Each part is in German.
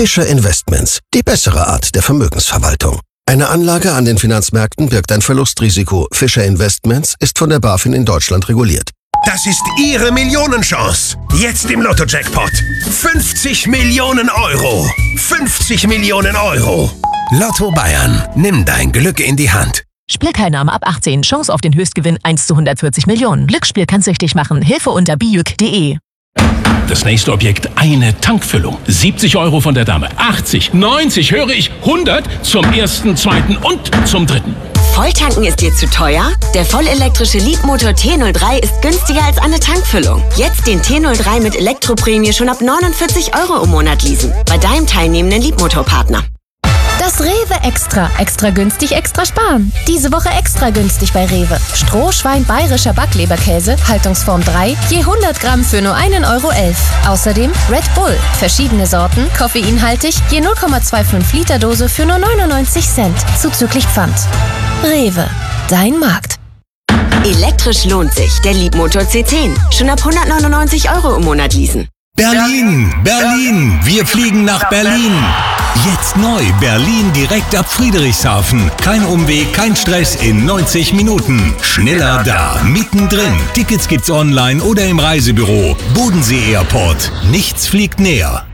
Fischer Investments, die bessere Art der Vermögensverwaltung. Eine Anlage an den Finanzmärkten birgt ein Verlustrisiko. Fischer Investments ist von der BaFin in Deutschland reguliert. Das ist Ihre Millionenchance. Jetzt im Lotto-Jackpot. 50 Millionen Euro. 50 Millionen Euro. Lotto Bayern. Nimm dein Glück in die Hand. Spielteilnahme ab 18. Chance auf den Höchstgewinn 1 zu 140 Millionen. Glücksspiel kann süchtig machen. Hilfe unter bijuk.de. Das nächste Objekt, eine Tankfüllung. 70 Euro von der Dame. 80, 90, höre ich, 100 zum ersten, zweiten und zum dritten. Volltanken ist dir zu teuer? Der vollelektrische Leapmotor T03 ist günstiger als eine Tankfüllung. Jetzt den T03 mit Elektroprämie schon ab 49 Euro im Monat leasen. Bei deinem teilnehmenden Leapmotor-Partner. Das Rewe Extra. Extra günstig, extra sparen. Diese Woche extra günstig bei Rewe. Strohschwein bayerischer Backleberkäse, Haltungsform 3, je 100 Gramm für nur 1,11 Euro. Außerdem Red Bull. Verschiedene Sorten, koffeinhaltig, je 0,25 Liter Dose für nur 99 Cent. Zuzüglich Pfand. Rewe. Dein Markt. Elektrisch lohnt sich. Der Leapmotor C10. Schon ab 199 Euro im Monat leasen. Berlin, Berlin, wir fliegen nach Berlin. Jetzt neu, Berlin direkt ab Friedrichshafen. Kein Umweg, kein Stress in 90 Minuten. Schneller da, mittendrin. Tickets gibt's online oder im Reisebüro. Bodensee Airport. Nichts fliegt näher.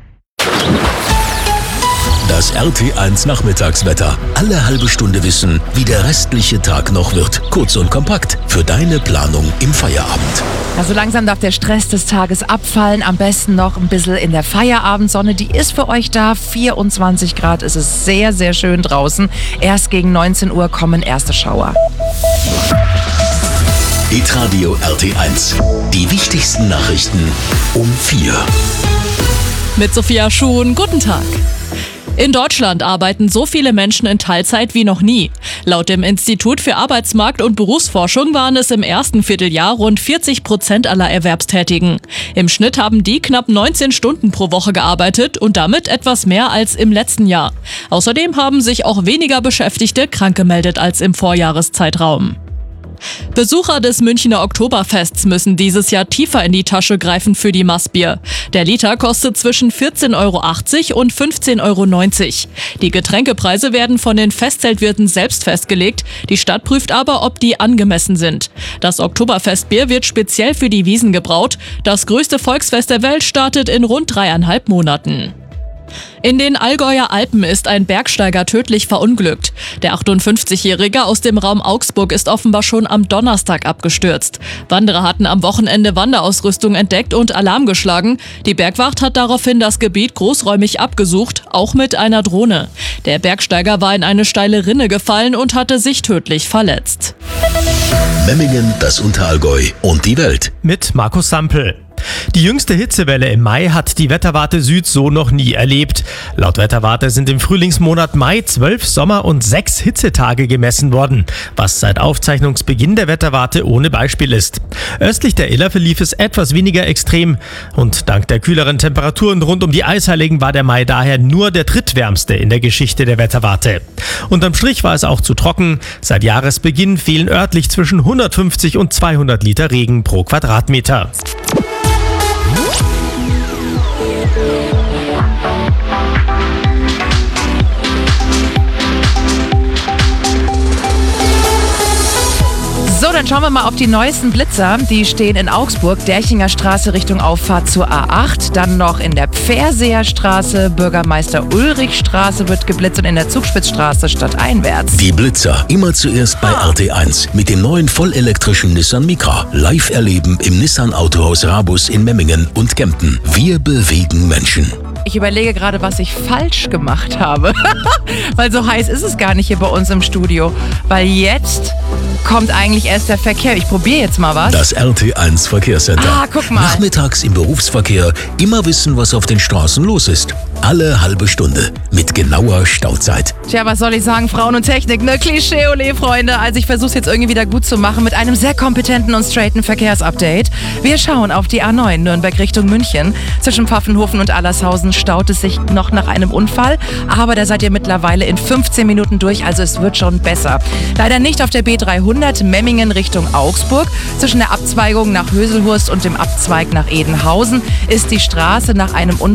Das RT1 Nachmittagswetter. Alle halbe Stunde wissen, wie der restliche Tag noch wird. Kurz und kompakt für deine Planung im Feierabend. Also langsam darf der Stress des Tages abfallen. Am besten noch ein bisschen in der Feierabendsonne. Die ist für euch da. 24 Grad ist es sehr, sehr schön draußen. Erst gegen 19 Uhr kommen erste Schauer. Hitradio RT1. Die wichtigsten Nachrichten um 4. Mit Sophia Schuhn, guten Tag. In Deutschland arbeiten so viele Menschen in Teilzeit wie noch nie. Laut dem Institut für Arbeitsmarkt- und Berufsforschung waren es im ersten Vierteljahr rund 40% aller Erwerbstätigen. Im Schnitt haben die knapp 19 Stunden pro Woche gearbeitet und damit etwas mehr als im letzten Jahr. Außerdem haben sich auch weniger Beschäftigte krank gemeldet als im Vorjahreszeitraum. Besucher des Münchner Oktoberfests müssen dieses Jahr tiefer in die Tasche greifen für die Maßbier. Der Liter kostet zwischen 14,80 Euro und 15,90 Euro. Die Getränkepreise werden von den Festzeltwirten selbst festgelegt. Die Stadt prüft aber, ob die angemessen sind. Das Oktoberfestbier wird speziell für die Wiesn gebraut. Das größte Volksfest der Welt startet in rund 3,5 Monaten. In den Allgäuer Alpen ist ein Bergsteiger tödlich verunglückt. Der 58-Jährige aus dem Raum Augsburg ist offenbar schon am Donnerstag abgestürzt. Wanderer hatten am Wochenende Wanderausrüstung entdeckt und Alarm geschlagen. Die Bergwacht hat daraufhin das Gebiet großräumig abgesucht, auch mit einer Drohne. Der Bergsteiger war in eine steile Rinne gefallen und hatte sich tödlich verletzt. Memmingen, das Unterallgäu und die Welt. Mit Markus Sampel. Die jüngste Hitzewelle im Mai hat die Wetterwarte Süd so noch nie erlebt. Laut Wetterwarte sind im Frühlingsmonat Mai 12 Sommer- und 6 Hitzetage gemessen worden, was seit Aufzeichnungsbeginn der Wetterwarte ohne Beispiel ist. Östlich der Iller verlief es etwas weniger extrem und dank der kühleren Temperaturen rund um die Eisheiligen war der Mai daher nur der drittwärmste in der Geschichte der Wetterwarte. Unterm Strich war es auch zu trocken. Seit Jahresbeginn fehlen örtlich zwischen 150 und 200 Liter Regen pro Quadratmeter. So, dann schauen wir mal auf die neuesten Blitzer. Die stehen in Augsburg, Derchinger Straße Richtung Auffahrt zur A8. Dann noch in der Pferseer Straße, Bürgermeister-Ulrich-Straße wird geblitzt und in der Zugspitzstraße stadteinwärts. Die Blitzer immer zuerst bei RT1 mit dem neuen vollelektrischen Nissan Micra. Live erleben im Nissan Autohaus Rabus in Memmingen und Kempten. Wir bewegen Menschen. Ich überlege gerade, was ich falsch gemacht habe. Weil so heiß ist es gar nicht hier bei uns im Studio. Weil jetzt kommt eigentlich erst der Verkehr. Ich probiere jetzt mal was. Das RT1 Verkehrscenter. Ah, guck mal. Nachmittags im Berufsverkehr immer wissen, was auf den Straßen los ist. Alle halbe Stunde mit genauer Stauzeit. Tja, was soll ich sagen? Frauen und Technik, ne? Klischee, ole, Freunde. Also ich versuche es jetzt irgendwie wieder gut zu machen mit einem sehr kompetenten und straighten Verkehrsupdate. Wir schauen auf die A9 Nürnberg Richtung München. Zwischen Pfaffenhofen und Allershausen staut es sich noch nach einem Unfall. Aber da seid ihr mittlerweile in 15 Minuten durch, also es wird schon besser. Leider nicht auf der B300 Memmingen Richtung Augsburg. Zwischen der Abzweigung nach Höselhurst und dem Abzweig nach Edenhausen ist die Straße nach einem Unfall